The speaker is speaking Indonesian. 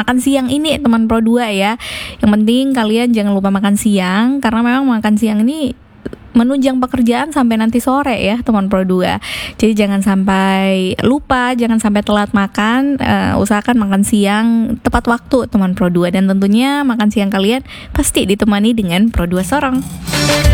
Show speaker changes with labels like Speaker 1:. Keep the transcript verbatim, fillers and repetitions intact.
Speaker 1: makan siang ini teman Pro dua ya. Yang penting kalian jangan lupa makan siang, karena memang makan siang ini menunjang pekerjaan sampai nanti sore ya teman Pro dua. Jadi jangan sampai lupa, jangan sampai telat makan. uh, Usahakan makan siang tepat waktu teman Pro dua. Dan tentunya makan siang kalian pasti ditemani dengan Pro dua Sorong.